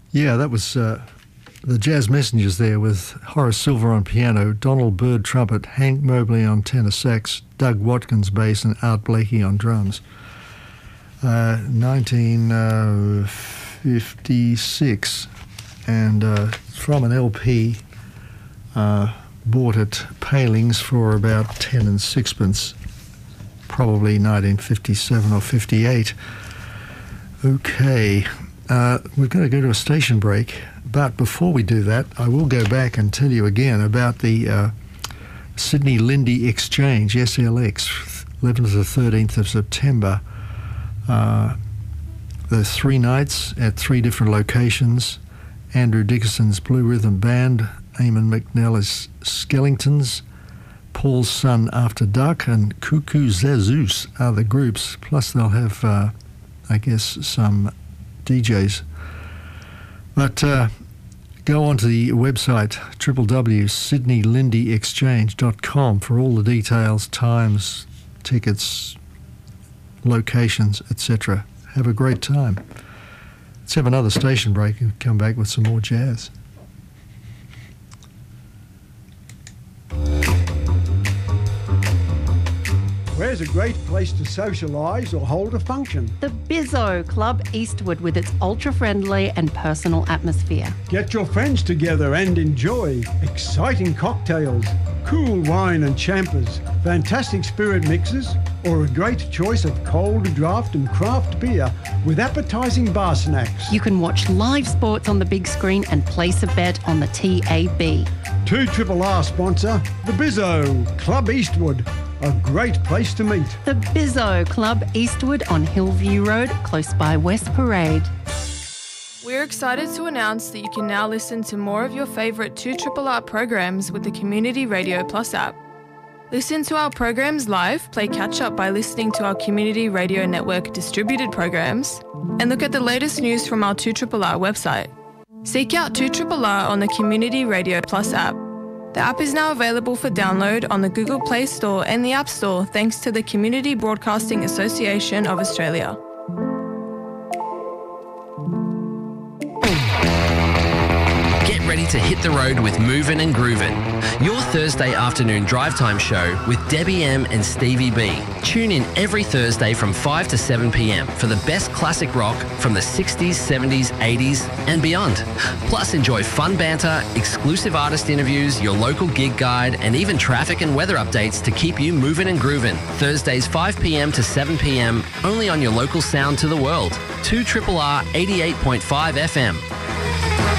Yeah, that was the Jazz Messengers there with Horace Silver on piano, Donald Byrd trumpet, Hank Mobley on tenor sax, Doug Watkins bass, and Art Blakey on drums. 1956, and from an LP bought at Palings for about 10 and sixpence, probably 1957 or 58. Okay, we're going to go to a station break, but before we do that, I will go back and tell you again about the Sydney Lindy Exchange, SLX, 11th to the 13th of September. There's 3 nights at 3 different locations. Andrew Dickinson's Blue Rhythm Band, Eamon McNellis Skellingtons, Paul's Son After Dark, and Cuckoo Zazus are the groups. Plus they'll have, I guess, some DJs. But go onto the website www.sydneylindyexchange.com for all the details, times, tickets, locations, etc. Have a great time. Let's have another station break and come back with some more jazz. Where's a great place to socialise or hold a function? The Bizzo Club Eastwood with its ultra-friendly and personal atmosphere. Get your friends together and enjoy exciting cocktails, cool wine and champers, fantastic spirit mixes, or a great choice of cold draft and craft beer with appetising bar snacks. You can watch live sports on the big screen and place a bet on the TAB. 2RRR sponsor, the Bizzo Club Eastwood. A great place to meet. The Bizzo Club Eastwood on Hillview Road, close by West Parade. We're excited to announce that you can now listen to more of your favourite 2RRR programs with the Community Radio Plus app. Listen to our programs live, play catch-up by listening to our Community Radio Network distributed programs, and look at the latest news from our 2RRR website. Seek out 2RRR on the Community Radio Plus app. The app is now available for download on the Google Play Store and the App Store thanks to the Community Broadcasting Association of Australia. Get ready to hit the road with Movin' and Groovin', your Thursday afternoon drive time show with Debbie M and Stevie B. Tune in every Thursday from 5 to 7 p.m. for the best classic rock from the 60s, 70s, 80s and beyond. Plus enjoy fun banter, exclusive artist interviews, your local gig guide and even traffic and weather updates to keep you moving and grooving. Thursdays 5 p.m. to 7 p.m. only on your local sound to the world. 2RRR 88.5 FM.